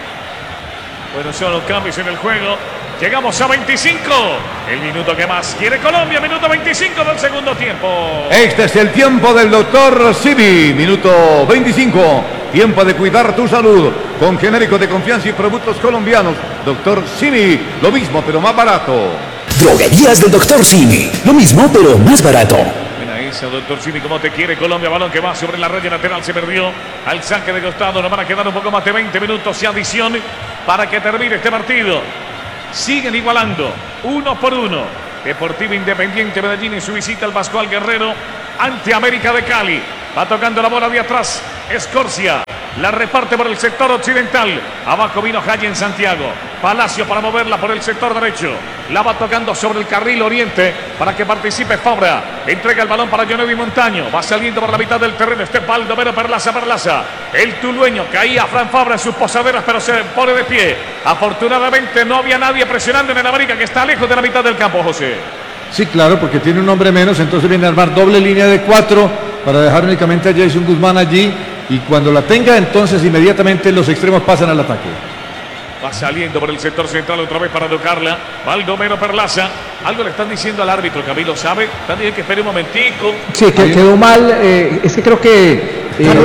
S7: Bueno, son los cambios en el juego. Llegamos a 25. El minuto que más quiere Colombia. Minuto 25 del segundo tiempo.
S3: Este es el tiempo del doctor Simi. Minuto 25. Tiempo de cuidar tu salud. Con genérico de confianza y productos colombianos. Doctor Simi. Lo mismo, pero más barato.
S9: Droguerías del doctor Simi. Lo mismo, pero más barato.
S7: Doctor Simi, como te quiere Colombia, balón que va sobre la raya lateral, se perdió al saque de costado, nos van a quedar un poco más de 20 minutos y adición para que termine este partido. Siguen igualando 1-1 Deportivo Independiente Medellín en su visita al Pascual Guerrero ante América de Cali. Va tocando la bola de atrás Escorcia, la reparte por el sector occidental. Abajo vino Jaya en Santiago. Palacio para moverla por el sector derecho. La va tocando sobre el carril oriente para que participe Fabra. Entrega el balón para Johnny Montaño. Va saliendo por la mitad del terreno. Este Baldomero Perlaza. El tulueño caía Fran Fabra en sus posaderas, pero se pone de pie. Afortunadamente no había nadie presionando en el América, que está lejos de la mitad del campo, José.
S2: Sí, claro, porque tiene un hombre menos, entonces viene a armar doble línea de 4 para dejar únicamente a Jason Guzmán allí, y cuando la tenga, entonces inmediatamente los extremos pasan al ataque.
S7: Va saliendo por el sector central otra vez para tocarla. Baldomero Perlaza. Algo le están diciendo al árbitro, Camilo, ¿sabe? También que espere un momentico.
S6: Sí, que quedó mal. Es que creo que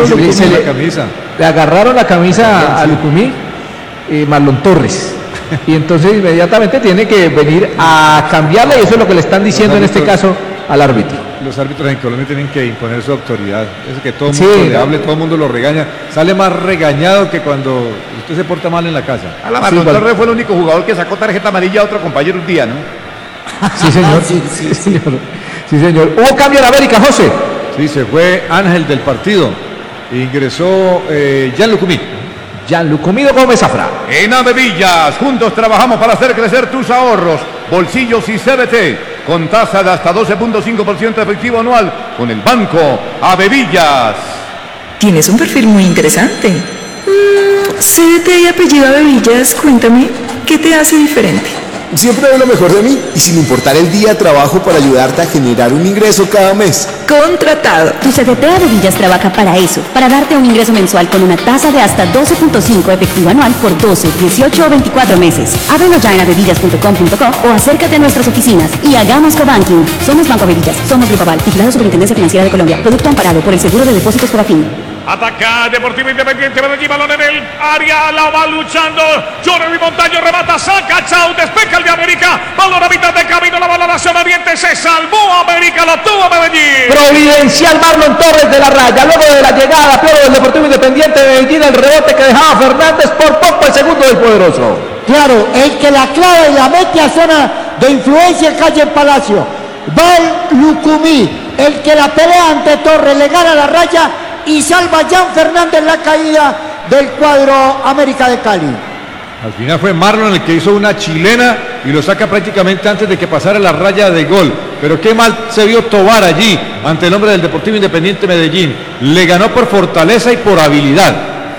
S6: le agarraron la camisa a Lucumí, Marlon Torres. Y entonces inmediatamente tiene que venir a cambiarla, y eso es lo que le están diciendo en este caso al árbitro.
S2: Los árbitros en Colombia tienen que imponer su autoridad. Es que todo el mundo le hable, todo el mundo lo regaña. Sale más regañado que cuando usted se porta mal en la casa.
S3: Marlon Torres fue el único jugador que sacó tarjeta amarilla a otro compañero un día, ¿no?
S6: Sí, señor. Sí, señor. Sí, señor. Hubo cambio en América, José.
S2: Sí, se fue Ángel del partido. Ingresó Jan Lucumí.
S6: Jan Lucumí Gómez Zafra.
S3: En Avevillas, juntos trabajamos para hacer crecer tus ahorros, bolsillos y CBT, con tasa de hasta 12.5% efectivo anual, con el banco Avevillas.
S10: Tienes un perfil muy interesante. CBT y apellido Avevillas, cuéntame, ¿qué te hace diferente?
S9: Siempre doy lo mejor de mí y sin importar el día trabajo para ayudarte a generar un ingreso cada mes.
S10: Contratado.
S11: Tu CDT Avevillas trabaja para eso, para darte un ingreso mensual con una tasa de hasta 12.5 efectivo anual por 12, 18 o 24 meses. Ábrelo ya en avevillas.com.co o acércate a nuestras oficinas y hagamos cobanking. Somos Banco Avevillas, somos Grupo Aval, vigilado Superintendencia Financiera de Colombia, producto amparado por el Seguro de Depósitos Cofafin.
S7: Ataca Deportivo Independiente Medellín, balón en el área, la va luchando. Jordi Montaño remata, saca, chao, despeja el de América. Balón a mitad de camino, la valoración oriente, se salvó América, lo tuvo Medellín.
S6: Providencial Marlon Torres de la raya, luego de la llegada, pero del Deportivo Independiente de Medellín, el rebote que dejaba Fernández, por poco el segundo del poderoso.
S5: Claro, el que la clava y la mete a zona de influencia calle en Palacio. Va Lucumí, el que la pelea ante Torres, le gana la raya y salva a Jan Fernández la caída del cuadro América de Cali.
S2: Al final fue Marlon el que hizo una chilena y lo saca prácticamente antes de que pasara la raya de gol. Pero qué mal se vio Tobar allí ante el hombre del Deportivo Independiente Medellín. Le ganó por fortaleza y por habilidad.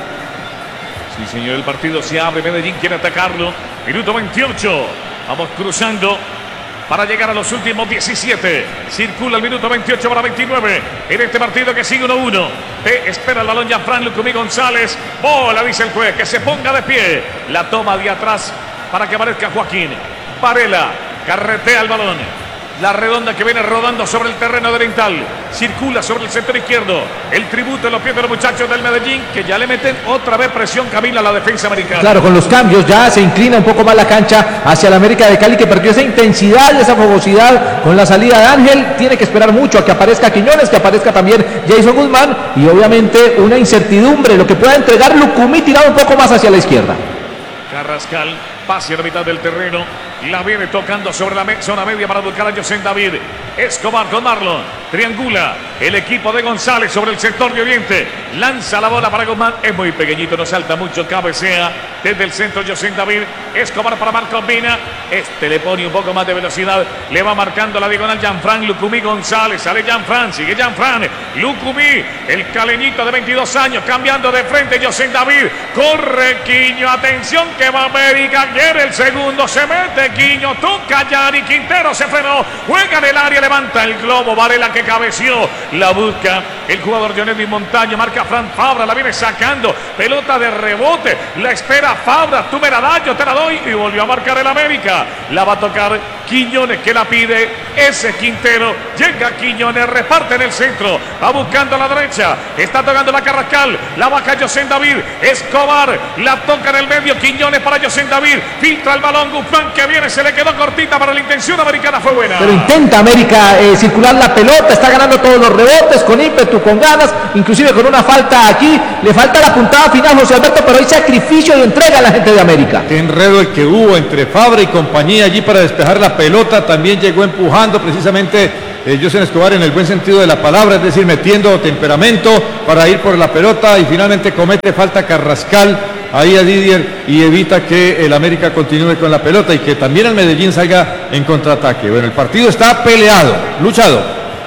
S7: Sí, señor, el partido se abre, Medellín quiere atacarlo. Minuto 28, vamos cruzando para llegar a los últimos 17. Circula el minuto 28 para 29 en este partido que sigue 1-1. Espera el balón Jean-Fran Lucumí González. Bola, dice el juez, que se ponga de pie. La toma de atrás para que aparezca Joaquín Varela. Carretea el balón. La redonda que viene rodando sobre el terreno oriental. Circula sobre el sector izquierdo. El tributo en los pies de los muchachos del Medellín, que ya le meten otra vez presión, Camila, a la defensa americana.
S6: Claro, con los cambios ya se inclina un poco más la cancha hacia la América de Cali, que perdió esa intensidad, esa fogosidad con la salida de Ángel. Tiene que esperar mucho a que aparezca Quiñones, que aparezca también Jason Guzmán, y obviamente una incertidumbre, lo que pueda entregar Lucumí tirado un poco más hacia la izquierda.
S7: Carrascal, pase a la mitad del terreno. La viene tocando sobre la zona media para buscar a José David. Escobar con Marlon. Triangula el equipo de González sobre el sector de Oriente. Lanza la bola para Guzmán. Es muy pequeñito, no salta mucho. Cabecea desde el centro José David. Escobar para Marcos Vina. Este le pone un poco más de velocidad. Le va marcando la diagonal Jean-Fran Lucumí González. Sale Jean-Fran, sigue Jean-Fran. Lucumí, el caleñito de 22 años, cambiando de frente José David. Corre Quiño, atención que va América. Quiere el segundo, se mete Quiño, toca Yari, Quintero se frenó, juega en el área, levanta el globo, Varela que cabeció, la busca el jugador Johnny Montaño, marca Fran Fabra, la viene sacando, pelota de rebote, la espera Fabra, tú me la das, yo te la doy, y volvió a marcar el América, la va a tocar Quiñones que la pide, ese Quintero, llega Quiñones, reparte en el centro, va buscando a la derecha, está tocando la Carrascal, la baja José David, Escobar, la toca en el medio, Quiñones para José David, filtra el balón, Guzmán que viene, se le quedó cortita, para la intención americana fue buena.
S6: Pero intenta América circular la pelota, está ganando todos los rebotes, con ímpetu, con ganas, inclusive con una falta aquí, le falta la puntada final José Alberto, pero hay sacrificio y entrega a la gente de América.
S2: Qué enredo el que hubo entre Fabra y compañía allí para despejar la pelota, también llegó empujando precisamente José Escobar en el buen sentido de la palabra, es decir, metiendo temperamento para ir por la pelota y finalmente comete falta Carrascal ahí a Didier y evita que el América continúe con la pelota y que también el Medellín salga en contraataque. Bueno, el partido está peleado, luchado.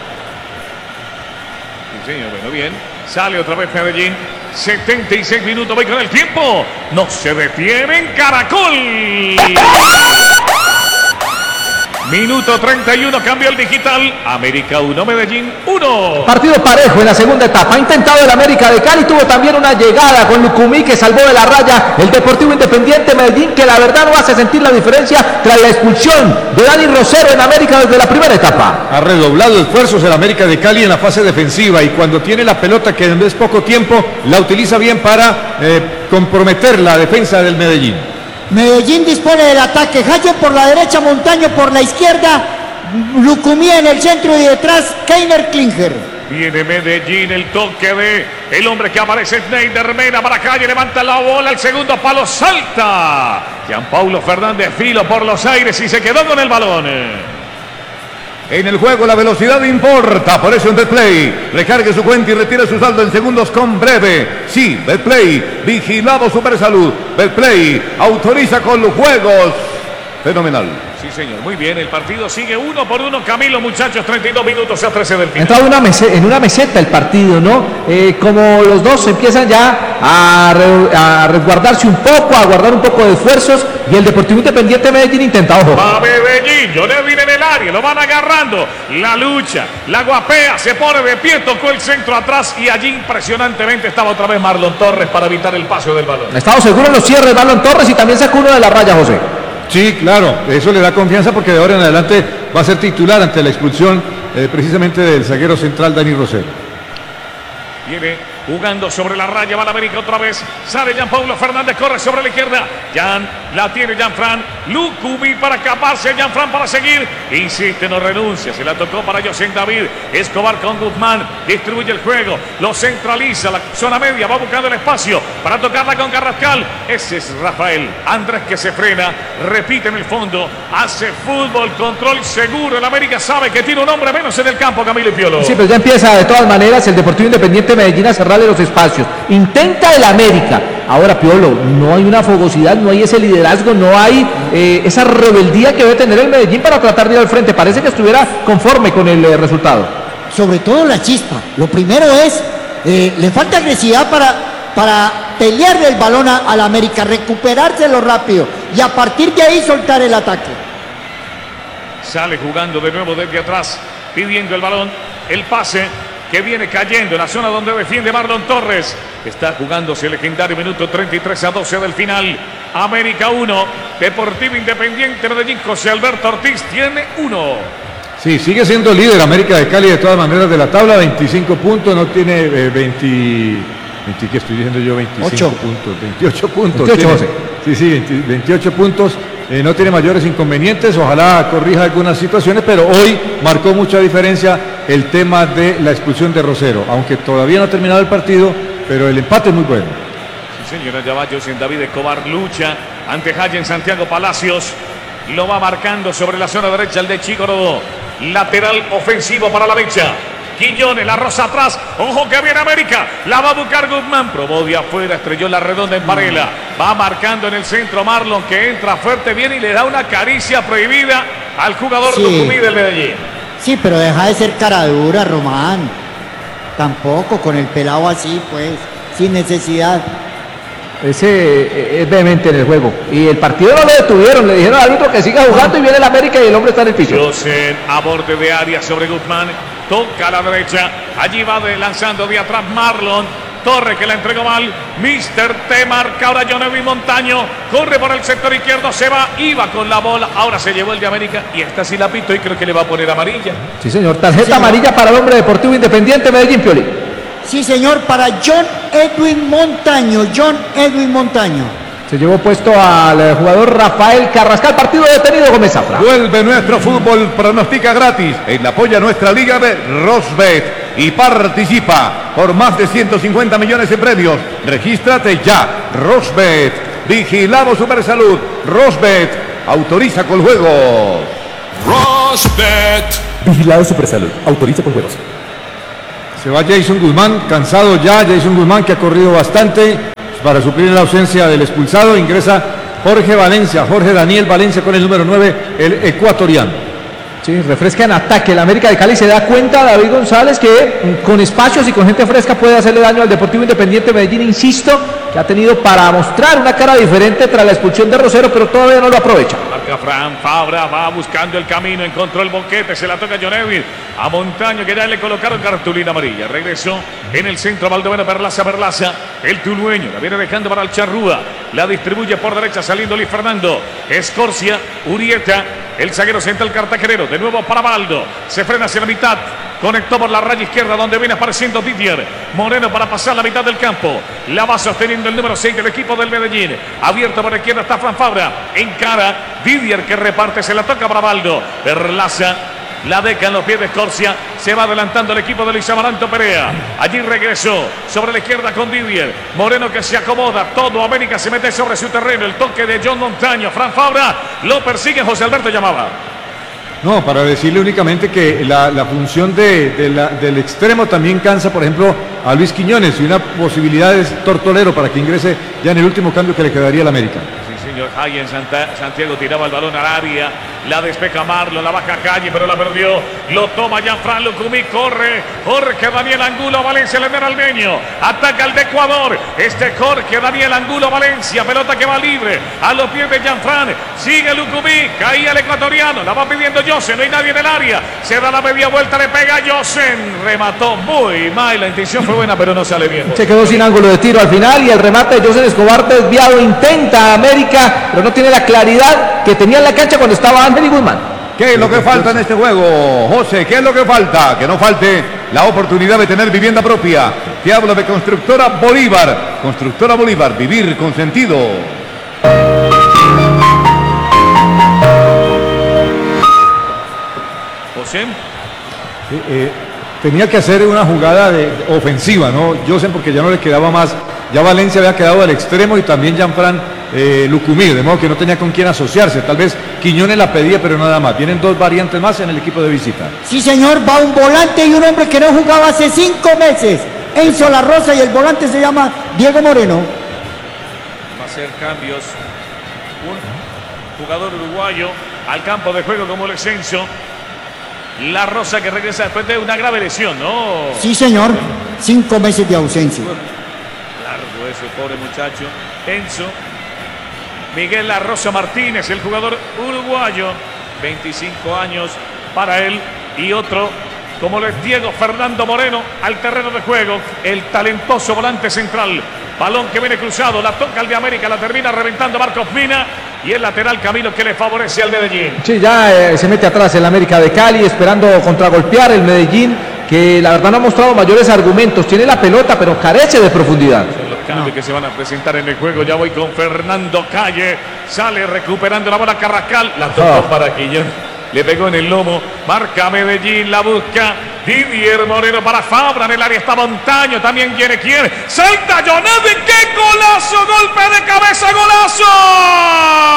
S7: Sí, señor, bueno, bien. Sale otra vez Medellín. 76 minutos, voy con el tiempo. No se detiene en Caracol. Minuto 31, cambio el digital. América 1, Medellín 1.
S6: Partido parejo en la segunda etapa. Ha intentado el América de Cali, tuvo también una llegada con Lucumí que salvó de la raya el Deportivo Independiente Medellín, que la verdad no hace sentir la diferencia tras la expulsión de Dani Rosero en América desde la primera etapa.
S2: Ha redoblado esfuerzos el América de Cali en la fase defensiva y cuando tiene la pelota, que en vez poco tiempo, la utiliza bien para comprometer la defensa del Medellín.
S5: Medellín dispone del ataque. Hayen por la derecha, Montaño por la izquierda, Lucumí en el centro y detrás Keiner Klinger.
S7: Viene Medellín, el toque de el hombre que aparece, Schneider Mena para calle, levanta la bola, el segundo palo, salta. Gianpaulo Fernández, filo por los aires y se quedó con el balón.
S3: En el juego la velocidad importa, por eso en Betplay recargue su cuenta y retire su saldo en segundos con breve. Sí, Betplay, vigilado Supersalud. Betplay autoriza con los juegos. Fenomenal.
S7: Sí, señor, muy bien, el partido sigue 1-1, Camilo, muchachos, 32 minutos a 13 del final.
S6: Ha entrado en una meseta el partido, ¿no? Como los dos empiezan ya a resguardarse un poco, a guardar un poco de esfuerzos, y el Deportivo Independiente Medellín intenta, ojo.
S7: Va Medellín, Jonevin en el área, lo van agarrando, la lucha, la guapea, se pone de pie, tocó el centro atrás y allí impresionantemente estaba otra vez Marlon Torres para evitar el paso del balón.
S6: Ha estado seguro en los cierres Marlon Torres y también sacó uno de la raya, José.
S2: Sí, claro, eso le da confianza porque de ahora en adelante va a ser titular ante la expulsión precisamente del zaguero central Dani Rosero.
S7: Viene jugando sobre la raya, va la América otra vez, sale Gianpaulo Fernández, corre sobre la izquierda, la tiene Gianfran, Lucumí para escaparse, Gianfran para seguir, insiste, no renuncia, se la tocó para José David, Escobar con Guzmán, distribuye el juego, lo centraliza, la zona media, va buscando el espacio para tocarla con Carrascal, ese es Rafael Andrés que se frena, repite en el fondo, hace fútbol, control seguro, el América sabe que tiene un hombre menos en el campo, Camilo y Piolo.
S6: Sí, pero ya empieza de todas maneras el Deportivo Independiente Medellín a cerrarle los espacios, intenta el América, ahora Piolo, no hay una fogosidad, no hay ese liderazgo, no hay esa rebeldía que debe tener el Medellín para tratar de ir al frente, parece que estuviera conforme con el resultado.
S5: Sobre todo la chispa, lo primero es, le falta agresividad para pelearle el balón al América, recuperárselo rápido y a partir de ahí soltar el ataque.
S7: Sale jugando de nuevo desde atrás, pidiendo el balón, el pase que viene cayendo en la zona donde defiende Marlon Torres. Está jugándose el legendario minuto 33 a 12 del final. América 1, Deportivo Independiente Medellín, José Alberto Ortiz tiene 1.
S2: Sí, sigue siendo líder América de Cali de todas maneras de la tabla, 25 puntos, no tiene 20, ¿qué estoy diciendo yo? 25 puntos, 28 puntos.
S6: 28,
S2: tiene, sí, 28 puntos. No tiene mayores inconvenientes, ojalá corrija algunas situaciones, pero hoy marcó mucha diferencia el tema de la expulsión de Rosero, aunque todavía no ha terminado el partido, pero el empate es muy bueno.
S7: Sí, señora Yavallos en David Escobar, lucha ante Hayen Santiago Palacios, lo va marcando sobre la zona derecha el de Chico Rodó, lateral ofensivo para la derecha. Quiñones, la rosa atrás, ojo que viene América, la va a buscar Guzmán, probó de afuera, estrelló la redonda en Varela, va marcando en el centro Marlon que entra fuerte, viene y le da una caricia prohibida al jugador Lucumí del Medellín.
S5: Sí, pero deja de ser cara dura, Román, tampoco con el pelado así, pues, sin necesidad.
S6: Ese es vehemente en el juego y el partido no lo detuvieron, le dijeron al árbitro que siga jugando y viene el América y el hombre está en el piso.
S7: José a borde de área sobre Guzmán, toca a la derecha, allí va lanzando de atrás Marlon Torres que la entregó mal, Mr. T marca ahora Jonevin Montaño, corre por el sector izquierdo, se va, iba con la bola, ahora se llevó el de América y esta sí la pito y creo que le va a poner amarilla.
S6: Sí señor, tarjeta amarilla para el hombre Deportivo Independiente Medellín, Pioli.
S5: Sí, señor, para John Edwin Montaño.
S6: Se llevó puesto al jugador Rafael Carrascal, partido detenido, Gómez Zafra.
S3: Vuelve nuestro fútbol, pronostica gratis en la apoya nuestra liga de Rosbet y participa por más de 150 millones en premios. Regístrate ya, Rosbet, vigilado Supersalud, Rosbet, autoriza con juegos.
S8: Rosbet,
S4: vigilado Supersalud, autoriza con juegos.
S2: Se va Jason Guzmán, cansado ya, Jason Guzmán que ha corrido bastante para suplir la ausencia del expulsado, ingresa Jorge Daniel Valencia con el número 9, el ecuatoriano.
S6: Sí, refresca en ataque, el América de Cali se da cuenta, David González, que con espacios y con gente fresca puede hacerle daño al Deportivo Independiente Medellín, insisto, que ha tenido para mostrar una cara diferente tras la expulsión de Rosero, pero todavía no lo aprovecha.
S7: Marca Fran Fabra, va buscando el camino, encontró el boquete, se la toca John Edwin a Montaño, que ya le colocaron cartulina amarilla. Regresó en el centro Baldomero Perlaza, el tulueño, la viene dejando para el Charrúa, la distribuye por derecha saliendo Luis Fernando, Escorcia, Urieta, el zaguero central cartagenero, de nuevo para Baldo, se frena hacia la mitad, conectó por la raya izquierda donde viene apareciendo Didier Moreno para pasar la mitad del campo, la va sosteniendo el número 6 del equipo del Medellín, abierto por la izquierda está Fran Fabra, encara Didier que reparte, se la toca para Baldo, Perlaza, la deca en los pies de Escorcia, se va adelantando el equipo de Luis Amaranto Perea, allí regresó sobre la izquierda con Didier Moreno que se acomoda, todo América se mete sobre su terreno, el toque de John Montaño, Fran Fabra lo persigue, José Alberto llamaba.
S2: No, para decirle únicamente que la función del extremo también cansa, por ejemplo, a Luis Quiñones, y una posibilidad es Tortolero para que ingrese ya en el último cambio que le quedaría al América.
S7: Sí, señor, Jay en Santiago tiraba el balón al área, la despeja Marlon, la baja Calle, pero la perdió, lo toma Gianfran Lucumí, corre Jorge Daniel Angulo Valencia, el Almeño, ataca el de Ecuador, Jorge Daniel Angulo Valencia, pelota que va libre, a los pies de Gianfran, sigue Lucumí, caía el ecuatoriano, la va pidiendo Josen, no hay nadie en el área, se da la media vuelta, le pega Josen, remató muy mal, la intención fue buena, pero no sale bien.
S6: Se quedó sin ángulo de tiro al final y el remate de Josen Escobar desviado, intenta América, pero no tiene la claridad que tenía en la cancha cuando estaba Ángel y Guzmán.
S3: ¿Qué es lo que falta en este juego, José? ¿Qué es lo que falta? Que no falte la oportunidad de tener vivienda propia. Te hablo de Constructora Bolívar. Constructora Bolívar, vivir con sentido.
S7: José.
S2: Tenía que hacer una jugada ofensiva, ¿no? Josen, porque ya no le quedaba más. Ya Valencia había quedado al extremo y también Gianfran Lucumí, de modo que no tenía con quién asociarse. Tal vez Quiñones la pedía, pero nada más. Vienen dos variantes más en el equipo de visita.
S5: Sí, señor, va un volante y un hombre que no jugaba hace 5 meses. Enzo La Rosa, y el volante se llama Diego Moreno.
S7: Va a hacer cambios. Un jugador uruguayo al campo de juego como el Ascenso. La Rosa que regresa después de una grave lesión, ¿no?
S5: Sí, señor. 5 meses de ausencia.
S7: Largo ese pobre muchacho. Enzo. Miguel La Rosa Martínez, el jugador uruguayo. 25 años para él. Y otro, como lo es Diego Fernando Moreno, al terreno de juego. El talentoso volante central. Balón que viene cruzado, la toca el de América, la termina reventando Marcos Mina. Y el lateral Camilo que le favorece al Medellín.
S6: Sí, ya se mete atrás el América de Cali, esperando contragolpear el Medellín, que la verdad no ha mostrado mayores argumentos. Tiene la pelota, pero carece de profundidad.
S7: Son los cambios que se van a presentar en el juego. Ya voy con Fernando Calle. Sale recuperando la bola Carrascal. La tocó para Quiñón. Le pegó en el lomo. Marca Medellín, la busca Didier Moreno para Fabra. En el área está Montaño. También quiere. Salta John Edwin. ¡Qué golazo! Golpe de cabeza, golazo.